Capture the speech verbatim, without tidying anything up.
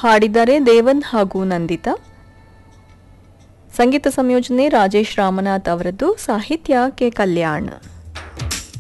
ಹಾಡಿದ್ದಾರೆ ದೇವನ್ ಹಾಗೂ ನಂದಿತಾ. ಸಂಗೀತ ಸಂಯೋಜನೆ ರಾಜೇಶ್ ರಾಮನಾಥ್ ಅವರದ್ದು, ಸಾಹಿತ್ಯ ಕೆ ಕಲ್ಯಾಣ್.